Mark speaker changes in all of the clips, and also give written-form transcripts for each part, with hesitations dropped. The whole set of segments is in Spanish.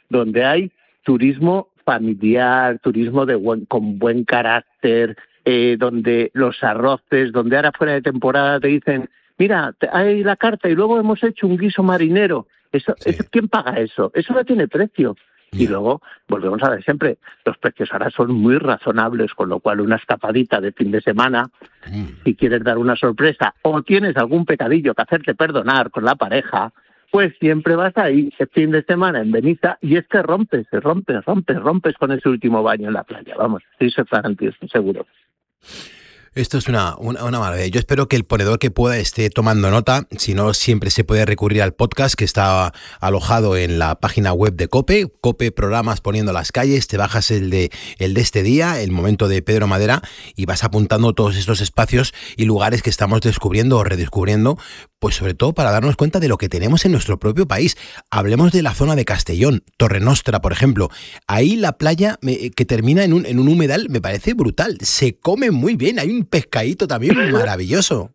Speaker 1: donde hay turismo familiar, turismo con buen carácter, donde los arroces, donde ahora fuera de temporada te dicen, mira, hay la carta y luego hemos hecho un guiso marinero. ¿Quién paga eso? Eso no tiene precio. Y luego, volvemos a ver siempre, los precios ahora son muy razonables, con lo cual una escapadita de fin de semana, si quieres dar una sorpresa o tienes algún pecadillo que hacerte perdonar con la pareja, pues siempre vas ahí el fin de semana en Benissa y es que rompes con ese último baño en la playa. Vamos, eso es garantía, estoy seguro.
Speaker 2: Esto es una maravilla. Yo espero que el ponedor que pueda esté tomando nota. Si no, siempre se puede recurrir al podcast que está alojado en la página web de COPE Programas Poniendo las Calles. Te bajas el de este día, el momento de Pedro Madera, y vas apuntando todos estos espacios y lugares que estamos descubriendo o redescubriendo, pues sobre todo para darnos cuenta de lo que tenemos en nuestro propio país. Hablemos de la zona de Castellón, Torrenostra, por ejemplo. Ahí la playa que termina en un humedal me parece brutal. Se come muy bien, hay un pescadito también maravilloso.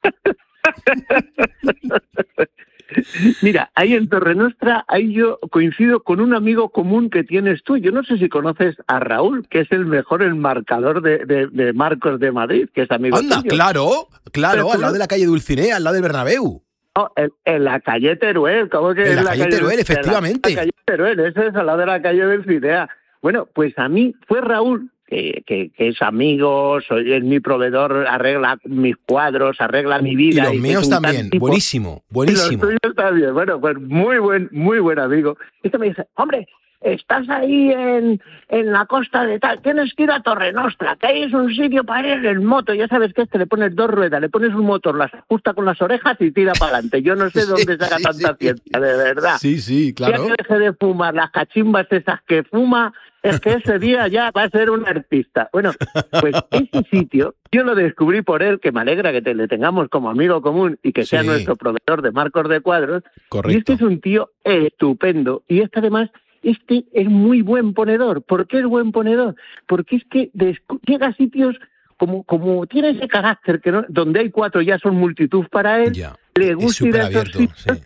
Speaker 1: Mira, ahí en Torrenostra, ahí yo coincido con un amigo común que tienes tú. Yo no sé si conoces a Raúl, que es el mejor enmarcador de Marcos de Madrid, que es amigo
Speaker 2: tuyo. Claro, al lado de la calle Dulcinea, al lado del Bernabéu.
Speaker 1: No, en la calle Teruel. ¿Cómo que
Speaker 2: en la calle Teruel, efectivamente.
Speaker 1: La calle Teruel, ese es al lado de la calle Dulcinea. Bueno, pues a mí fue Raúl, que es amigo, es mi proveedor, arregla mis cuadros, arregla mi vida.
Speaker 2: Y los míos también, buenísimo.
Speaker 1: Y los tuyos también, bueno, pues muy buen amigo. Y este me dice, hombre, estás ahí en la costa de tal, tienes que ir a Torrenostra, que ahí es un sitio para ir en moto. Ya sabes que le pones 2 ruedas, le pones un motor, las ajusta con las orejas y tira para adelante. Yo no sé dónde saca tanta ciencia, de verdad.
Speaker 2: Sí, claro.
Speaker 1: Ya que deje de fumar las cachimbas esas que fuma, es que ese día ya va a ser un artista. Bueno, pues ese sitio, yo lo descubrí por él, que me alegra que le tengamos como amigo común y que sea nuestro proveedor de marcos de cuadros.
Speaker 2: Correcto.
Speaker 1: Y este es un tío estupendo. Y además, este es muy buen ponedor. ¿Por qué es buen ponedor? Porque es que llega a sitios como tiene ese carácter, que no, donde hay 4 ya son multitud para él.
Speaker 2: Ya.
Speaker 1: Le gusta ir a esos sitios.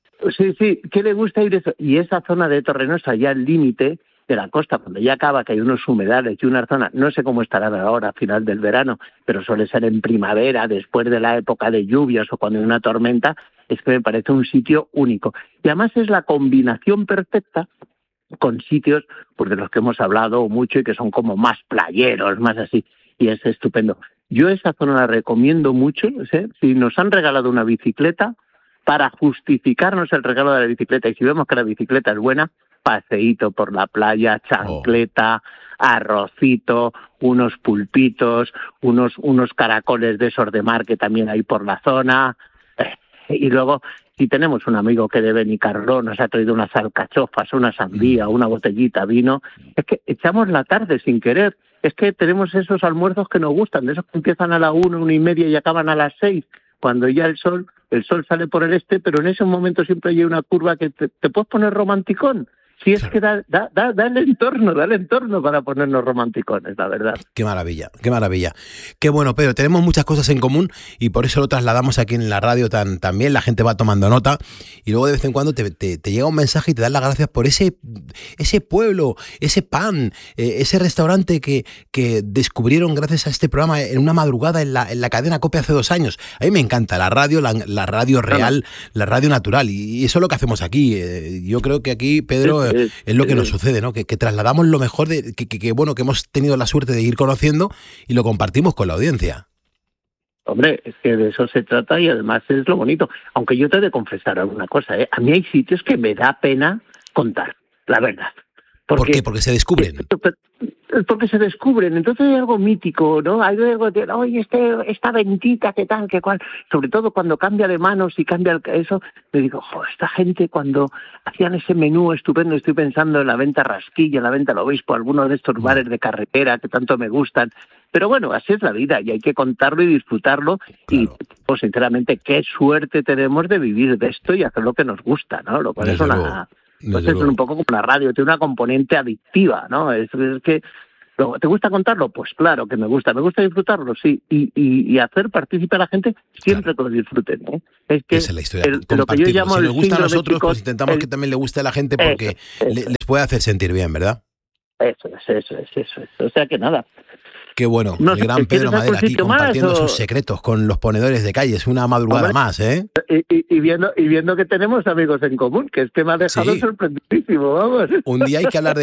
Speaker 1: Sí, que le gusta ir eso. Y esa zona de Torrenostra, ya al límite de la costa, cuando ya acaba, que hay unos humedales y una zona, no sé cómo estarán ahora a final del verano, pero suele ser en primavera, después de la época de lluvias o cuando hay una tormenta, es que me parece un sitio único. Y además es la combinación perfecta con sitios pues de los que hemos hablado mucho y que son como más playeros, más así, y es estupendo. Yo esa zona la recomiendo mucho, ¿sí? Si nos han regalado una bicicleta, para justificarnos el regalo de la bicicleta, y si vemos que la bicicleta es buena, paseíto por la playa, chancleta, arrocito, unos pulpitos, unos caracoles de esos de mar que también hay por la zona. Y luego, si tenemos un amigo que de Benicarló nos ha traído unas alcachofas, una sandía, una botellita de vino, es que echamos la tarde sin querer. Es que tenemos esos almuerzos que nos gustan, de esos que empiezan a la 1:30 y acaban a las 6, cuando ya el sol sale por el este, pero en ese momento siempre hay una curva que te puedes poner romanticón. Si es que da el entorno para ponernos romanticones, la verdad.
Speaker 2: Qué maravilla. Qué bueno, Pedro, tenemos muchas cosas en común y por eso lo trasladamos aquí en la radio también, la gente va tomando nota y luego de vez en cuando te llega un mensaje y te dan las gracias por ese pueblo, ese pan, ese restaurante que descubrieron gracias a este programa en una madrugada en la cadena COPE hace 2 años. A mí me encanta la radio real, la radio natural y eso es lo que hacemos aquí. Yo creo que aquí, Pedro, es lo que nos sucede, ¿no? Que trasladamos lo mejor que hemos tenido la suerte de ir conociendo y lo compartimos con la audiencia.
Speaker 1: Hombre, es que de eso se trata y además es lo bonito. Aunque yo te he de confesar alguna cosa, ¿eh? A mí hay sitios que me da pena contar, la verdad.
Speaker 2: ¿Por qué? Porque se descubren.
Speaker 1: Porque se descubren, entonces hay algo mítico, ¿no? Hay algo de, oye, esta ventita, qué tal, qué cual. Sobre todo cuando cambia de manos y cambia eso, me digo, esta gente cuando hacían ese menú estupendo, estoy pensando en la venta Rasquilla, en la venta al Obispo, algunos de estos bares de carretera que tanto me gustan. Pero bueno, así es la vida y hay que contarlo y disfrutarlo. Claro. Y pues sinceramente, qué suerte tenemos de vivir de esto y hacer lo que nos gusta, ¿no? Lo cual es una... Pues es un poco como la radio, tiene una componente adictiva, ¿no? Es que ¿Te gusta contarlo? Pues claro que me gusta disfrutarlo, sí, y hacer partícipe a la gente siempre que lo disfruten, ¿eh? Es que
Speaker 2: esa es la historia,
Speaker 1: lo que yo llamo
Speaker 2: si nos gusta a nosotros,
Speaker 1: chicos,
Speaker 2: pues intentamos que también le guste a la gente porque les puede hacer sentir bien, ¿verdad?
Speaker 1: Eso es. O sea que nada.
Speaker 2: Qué bueno, el gran Pedro Madera aquí compartiendo sus secretos con los ponedores de calles, una madrugada más, ¿eh?
Speaker 1: Y viendo que tenemos amigos en común, que es que me ha dejado sorprendidísimo, vamos.
Speaker 2: Un día hay que hablar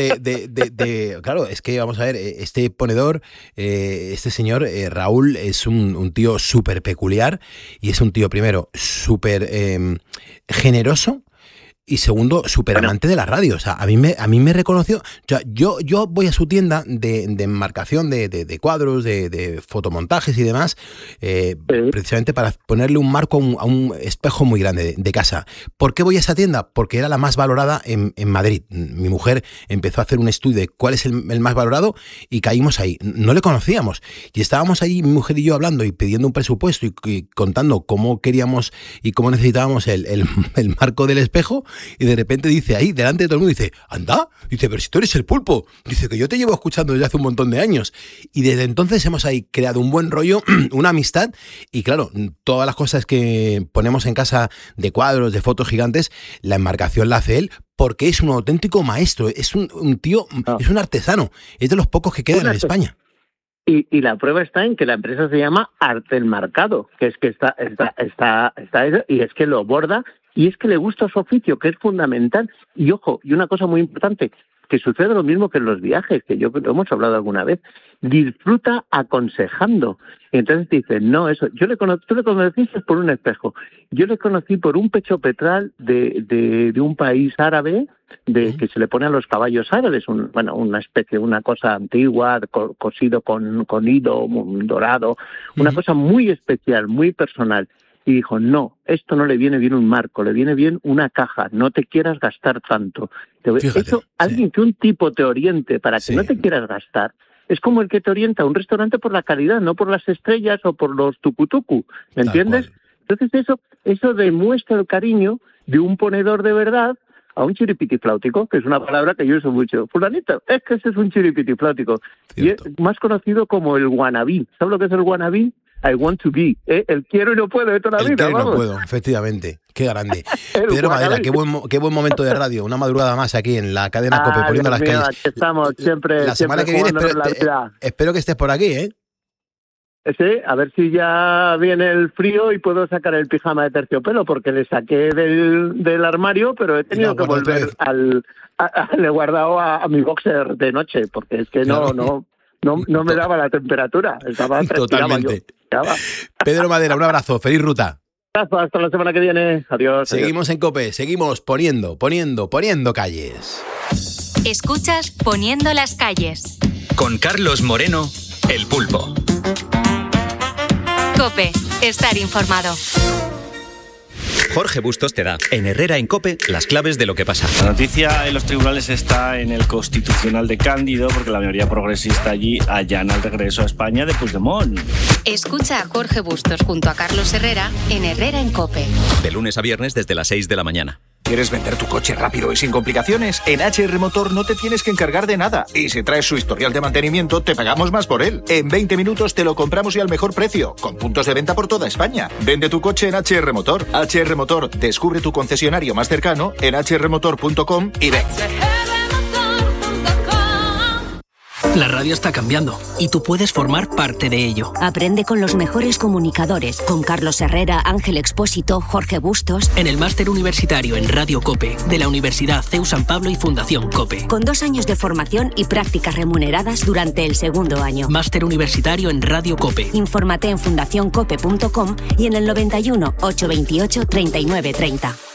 Speaker 2: de claro, es que vamos a ver, este ponedor, este señor, Raúl, es un tío súper peculiar y es un tío, primero, súper generoso. Y segundo, súper amante de la radio. O sea, a mí me reconoció. O sea, yo voy a su tienda de enmarcación de cuadros, de fotomontajes y demás, precisamente para ponerle un marco a un espejo muy grande de casa. ¿Por qué voy a esa tienda? Porque era la más valorada en Madrid. Mi mujer empezó a hacer un estudio de cuál es el más valorado y caímos ahí. No le conocíamos. Y estábamos ahí, mi mujer y yo, hablando y pidiendo un presupuesto y contando cómo queríamos y cómo necesitábamos el marco del espejo. Y de repente dice ahí, delante de todo el mundo, dice, anda, dice, pero si tú eres el Pulpo, dice que yo te llevo escuchando desde hace un montón de años. Y desde entonces hemos ahí creado un buen rollo, una amistad, y claro, todas las cosas que ponemos en casa de cuadros, de fotos gigantes, la enmarcación la hace él, porque es un auténtico maestro, es un tío, es un artesano, es de los pocos que quedan en España.
Speaker 1: Y la prueba está en que la empresa se llama Artenmarcado, que es que está eso, y es que lo borda, y es que le gusta su oficio, que es fundamental. Y ojo, y una cosa muy importante, que sucede lo mismo que en los viajes, que yo lo hemos hablado alguna vez, disfruta aconsejando. Y entonces dice, no, eso, tú le conociste por un espejo, yo le conocí por un pecho petral de un país árabe, que se le pone a los caballos árabes, una especie, una cosa antigua, cosido con hilo dorado, una cosa muy especial, muy personal. Y dijo, no, esto no le viene bien un marco, le viene bien una caja, no te quieras gastar tanto. Fíjate, eso, alguien que un tipo te oriente para que no te quieras gastar, es como el que te orienta a un restaurante por la calidad, no por las estrellas o por los tucutucu, ¿me entiendes? Entonces eso demuestra el cariño de un ponedor de verdad a un chiripitifláutico, que es una palabra que yo uso mucho. Fulanito, es que ese es un chiripitifláutico. Y es más conocido como el wannabe. ¿Sabes lo que es el wannabe? I want to be, el quiero y no puedo de toda la vida.
Speaker 2: El quiero y no puedo, efectivamente. Qué grande. Pedro Madera, qué buen momento de radio. Una madrugada más aquí en la cadena COPE, poniendo las calles.
Speaker 1: Aquí estamos siempre.
Speaker 2: La semana que viene espero que estés por aquí, ¿eh?
Speaker 1: Sí, a ver si ya viene el frío y puedo sacar el pijama de terciopelo, porque le saqué del armario, pero he tenido que volver le he guardado a mi boxer de noche, porque es que no me daba la temperatura. Estaba
Speaker 2: totalmente. Pedro Madera, un abrazo, feliz ruta.
Speaker 1: Hasta la semana que viene. Adiós.
Speaker 2: Seguimos en COPE, seguimos poniendo calles.
Speaker 3: Escuchas Poniendo las calles.
Speaker 4: Con Carlos Moreno, el Pulpo.
Speaker 3: COPE, estar informado.
Speaker 4: Jorge Bustos te da, en Herrera en COPE, las claves de lo que pasa.
Speaker 5: La noticia en los tribunales está en el Constitucional de Cándido, porque la mayoría progresista allí allana el regreso a España de Puigdemont.
Speaker 3: Escucha a Jorge Bustos junto a Carlos Herrera en Herrera en COPE.
Speaker 4: De lunes a viernes desde las 6 de la mañana.
Speaker 6: ¿Quieres vender tu coche rápido y sin complicaciones? En HR Motor no te tienes que encargar de nada. Y si traes su historial de mantenimiento, te pagamos más por él. En 20 minutos te lo compramos y al mejor precio, con puntos de venta por toda España. Vende tu coche en HR Motor. HR Motor, descubre tu concesionario más cercano en hrmotor.com y ve.
Speaker 7: La radio está cambiando y tú puedes formar parte de ello.
Speaker 8: Aprende con los mejores comunicadores, con Carlos Herrera, Ángel Expósito, Jorge Bustos.
Speaker 7: En el máster universitario en Radio COPE de la Universidad CEU San Pablo y Fundación COPE.
Speaker 8: Con 2 años de formación y prácticas remuneradas durante el segundo año.
Speaker 7: Máster universitario en Radio COPE.
Speaker 8: Infórmate en fundacioncope.com y en el 91 828 39 30.